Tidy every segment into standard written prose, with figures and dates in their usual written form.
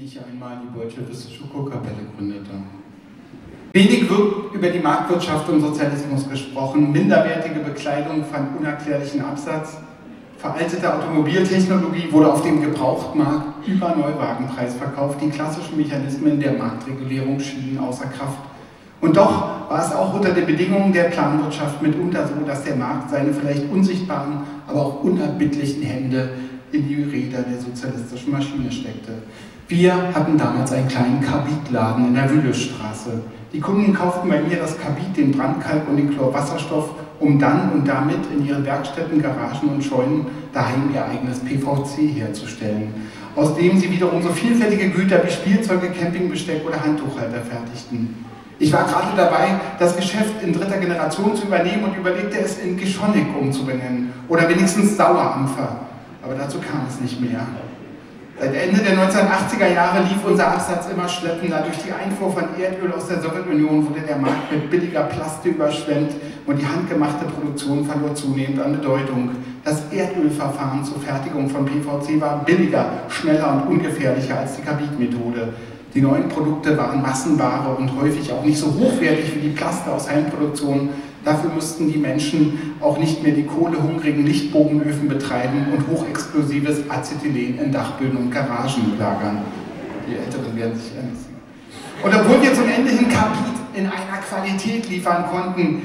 ich einmal die bolschewistische Kurkapelle gründete. Wenig wird über die Marktwirtschaft und Sozialismus gesprochen. Minderwertige Bekleidung fand unerklärlichen Absatz. Veraltete Automobiltechnologie wurde auf dem Gebrauchtmarkt über Neuwagenpreis verkauft. Die klassischen Mechanismen der Marktregulierung schienen außer Kraft. Und doch war es auch unter den Bedingungen der Planwirtschaft mitunter so, dass der Markt seine vielleicht unsichtbaren, aber auch unerbittlichen Hände in die Räder der sozialistischen Maschine steckte. Wir hatten damals einen kleinen Karbidladen in der Wühlestraße. Die Kunden kauften bei mir das Karbid, den Brandkalk und den Chlorwasserstoff, um dann und damit in ihren Werkstätten, Garagen und Scheunen daheim ihr eigenes PVC herzustellen, aus dem sie wiederum so vielfältige Güter wie Spielzeuge, Campingbesteck oder Handtuchhalter fertigten. Ich war gerade dabei, das Geschäft in dritter Generation zu übernehmen und überlegte es in Geschonek umzubenennen oder wenigstens Sauerampfer, aber dazu kam es nicht mehr. Seit Ende der 1980er Jahre lief unser Absatz immer schleppender. Durch die Einfuhr von Erdöl aus der Sowjetunion wurde der Markt mit billiger Plaste überschwemmt und die handgemachte Produktion verlor zunehmend an Bedeutung. Das Erdölverfahren zur Fertigung von PVC war billiger, schneller und ungefährlicher als die Karbidmethode. Die neuen Produkte waren Massenware und häufig auch nicht so hochwertig wie die Plaste aus Heimproduktion. Dafür mussten die Menschen auch nicht mehr die kohlehungrigen Lichtbogenöfen betreiben und hochexplosives Acetylen in Dachböden und Garagen lagern. Die Älteren werden sich erinnern. Und obwohl wir zum Ende hin Karbid in einer Qualität liefern konnten,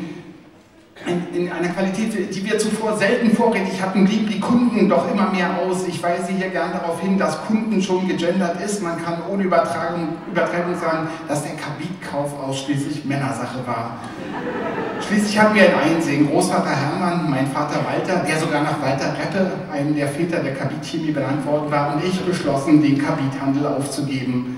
in einer Qualität, die wir zuvor selten vorrätig hatten, blieben die Kunden doch immer mehr aus. Ich weise hier gern darauf hin, dass Kunden schon gegendert ist. Man kann ohne Übertreibung sagen, dass der Karbidkauf ausschließlich Männersache war. Schließlich hatten wir ein Einsehen. Großvater Hermann, mein Vater Walter, der sogar nach Walter Reppe, einem der Väter der Karbidchemie, benannt worden war, und ich beschlossen, den Karbidhandel aufzugeben.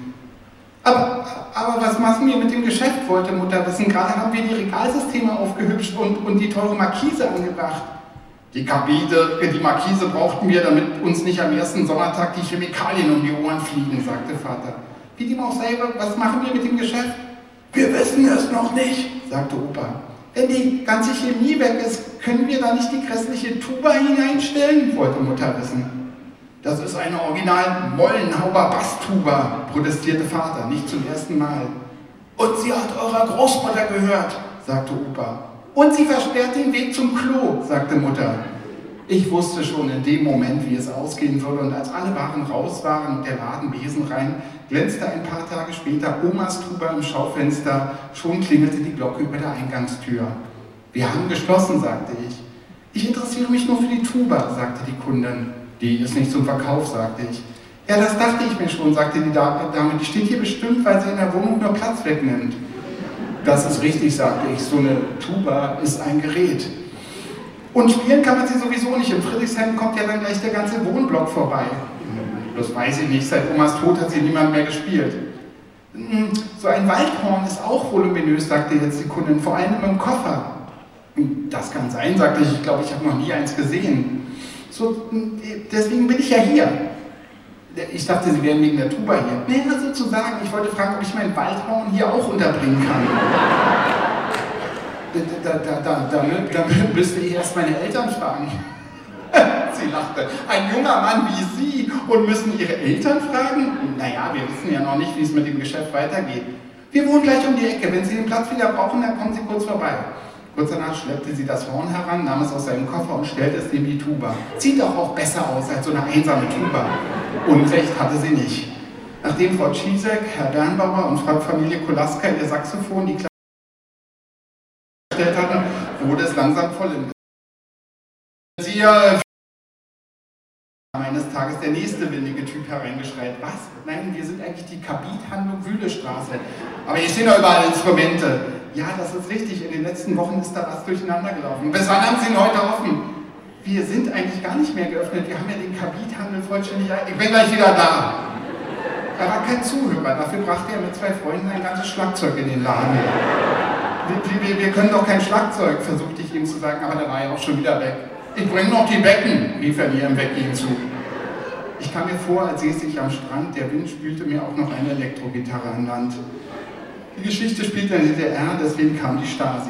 Aber was machen wir mit dem Geschäft, wollte Mutter wissen. Gerade haben wir die Regalsysteme aufgehübscht und die teure Markise angebracht. Die Markise brauchten wir, damit uns nicht am ersten Sommertag die Chemikalien um die Ohren fliegen, sagte Vater. Wie dem auch sei, was machen wir mit dem Geschäft? Wir wissen es noch nicht, sagte Opa. Wenn die ganze Chemie weg ist, können wir da nicht die grässliche Tuba hineinstellen, wollte Mutter wissen. Das ist eine original Mollenhauer Basstuba, protestierte Vater, nicht zum ersten Mal. Und sie hat eurer Großmutter gehört, sagte Opa. Und sie versperrt den Weg zum Klo, sagte Mutter. Ich wusste schon in dem Moment, wie es ausgehen würde, und als alle Waren raus waren und der Laden besenrein, glänzte ein paar Tage später Omas Tuba im Schaufenster, schon klingelte die Glocke über der Eingangstür. Wir haben geschlossen, sagte ich. Ich interessiere mich nur für die Tuba, sagte die Kundin. Die ist nicht zum Verkauf, sagte ich. Ja, das dachte ich mir schon, sagte die Dame. Die steht hier bestimmt, weil sie in der Wohnung nur Platz wegnimmt. Das ist richtig, sagte ich. So eine Tuba ist ein Gerät. Und spielen kann man sie sowieso nicht. In Friedrichshain kommt ja dann gleich der ganze Wohnblock vorbei. Das weiß ich nicht. Seit Omas Tod hat sie niemand mehr gespielt. So ein Waldhorn ist auch voluminös, sagte jetzt die Kundin. Vor allem im Koffer. Das kann sein, sagte ich. Ich glaube, ich habe noch nie eins gesehen. So, deswegen bin ich ja hier. Ich dachte, Sie wären wegen der Tuba hier. Nee, sozusagen. Ich wollte fragen, ob ich meinen Waldhorn hier auch unterbringen kann. Damit müsste ich erst meine Eltern fragen. Sie lachte. Ein junger Mann wie Sie und müssen Ihre Eltern fragen? Naja, wir wissen ja noch nicht, wie es mit dem Geschäft weitergeht. Wir wohnen gleich um die Ecke. Wenn Sie den Platz wieder brauchen, dann kommen Sie kurz vorbei. Kurz danach schleppte sie das Horn heran, nahm es aus seinem Koffer und stellte es neben die Tuba. Sieht doch auch besser aus als so eine einsame Tuba. Unrecht hatte sie nicht. Nachdem Frau Czizek, Herr Bernbauer und Frau Familie Kolaska ihr Saxophon die Klasse gestellt hatten, wurde es langsam vollendet. Sie eines Tages der nächste windige Typ hereingeschreit. Was? Nein, wir sind eigentlich die Karbidhandlung Wühlestraße. Aber hier stehen doch überall Instrumente. Ja, das ist richtig. In den letzten Wochen ist da was durcheinander gelaufen. Bis wann haben Sie ihn heute offen? Wir sind eigentlich gar nicht mehr geöffnet. Wir haben ja den Karbidhandel vollständig. Ich bin gleich wieder da. Er war kein Zuhörer. Dafür brachte er mit 2 Freunden ein ganzes Schlagzeug in den Laden. Wir können doch kein Schlagzeug, versuchte ich ihm zu sagen, aber der war ja auch schon wieder weg. Ich bringe noch die Becken, rief er mir im Weggehen zu. Ich kam mir vor, als säße ich am Strand. Der Wind spülte mir auch noch eine Elektrogitarre an Land. Die Geschichte spielte in der DDR, deswegen kam die Stasi.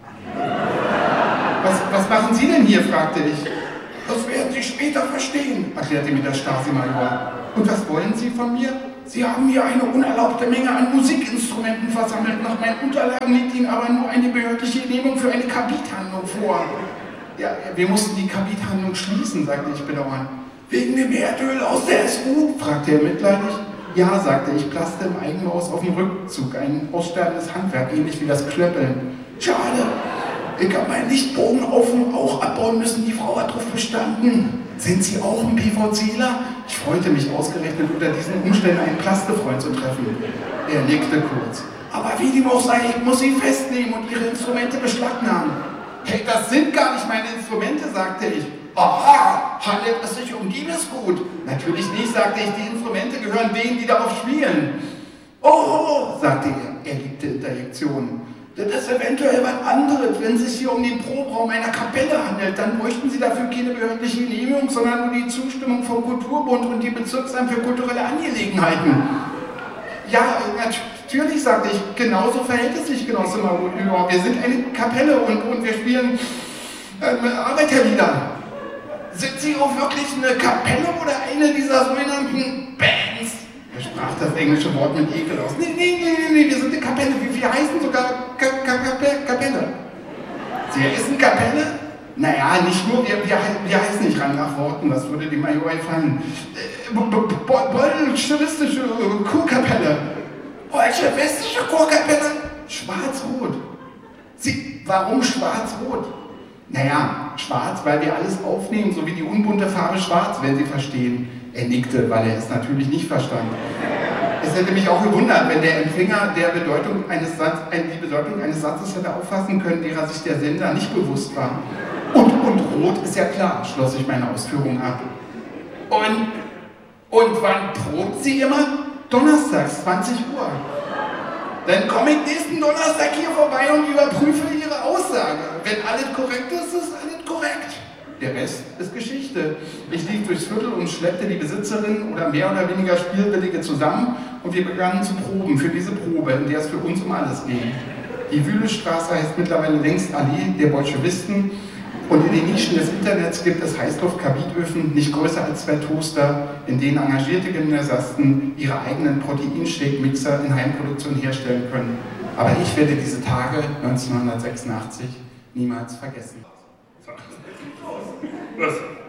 Was machen Sie denn hier, fragte ich. Das werden Sie später verstehen, erklärte mir der Stasi-Major. Und was wollen Sie von mir? Sie haben hier eine unerlaubte Menge an Musikinstrumenten versammelt. Nach meinen Unterlagen liegt Ihnen aber nur eine behördliche Genehmigung für eine Kabithandlung vor. Ja, wir mussten die Kabithandlung schließen, sagte ich bedauernd. Wegen dem Erdöl aus der SU? Fragte er mitleidig. Ja, sagte ich, platzte im Eigenhaus auf dem Rückzug. Ein aussterbendes Handwerk, ähnlich wie das Klöppeln. Schade. Ich habe meinen Lichtbogen auch abbauen müssen. Die Frau hat darauf bestanden. Sind Sie auch ein PVCler? Ich freute mich ausgerechnet unter diesen Umständen einen Plastefreund zu treffen. Er nickte kurz. Aber wie dem auch sei, ich muss Sie festnehmen und Ihre Instrumente beschlagnahmen. Hey, das sind gar nicht meine Instrumente, sagte ich. Aha, handelt es sich um Diebesgut? Natürlich nicht, sagte ich, die Instrumente gehören denen, die darauf spielen. Oh, sagte er liebte Interjektionen. Das ist eventuell was anderes, wenn es sich hier um den Proberaum einer Kapelle handelt. Dann bräuchten Sie dafür keine behördliche Genehmigung, sondern nur die Zustimmung vom Kulturbund und die Bezirksamt für kulturelle Angelegenheiten. Ja, natürlich, sagte ich, genauso verhält es sich, Genosse Marot. Wir sind eine Kapelle und wir spielen Arbeiterlieder. Sind Sie auch wirklich eine Kapelle oder eine dieser sogenannten Bands? Er sprach das englische Wort mit Ekel aus. Nee, wir sind eine Kapelle. Wir heißen sogar Kapelle. Sie heißen Kapelle? Naja, nicht nur, wir heißen nicht rein nach Worten, das würde dem Major einfallen. Bolschewistische Kurkapelle. Bolschewistische Kurkapelle? Schwarz-Rot. Warum schwarz-rot? Naja, schwarz, weil wir alles aufnehmen, so wie die unbunte Farbe schwarz, wenn Sie verstehen. Er nickte, weil er es natürlich nicht verstand. Es hätte mich auch gewundert, wenn der Empfänger die Bedeutung eines Satzes hätte auffassen können, derer sich der Sender nicht bewusst war. Und rot ist ja klar, schloss ich meine Ausführungen ab. Und wann probt Sie immer? Donnerstags, 20 Uhr. Dann komme ich nächsten Donnerstag hier vorbei und überprüfe Ihre Aussage. Wenn alles korrekt ist, ist alles korrekt. Der Rest ist Geschichte. Ich lief durchs Viertel und schleppte die Besitzerin oder mehr oder weniger Spielwillige zusammen und wir begannen zu proben für diese Probe, in der es für uns um alles ging. Die Wühlestraße heißt mittlerweile längst Allee der Bolschewisten und in den Nischen des Internets gibt es Heißluft-Kabitöfen, nicht größer als 2 Toaster, in denen engagierte Gymnasiasten ihre eigenen Proteinshake-Mixer in Heimproduktion herstellen können. Aber ich werde diese Tage 1986 niemals vergessen. Was?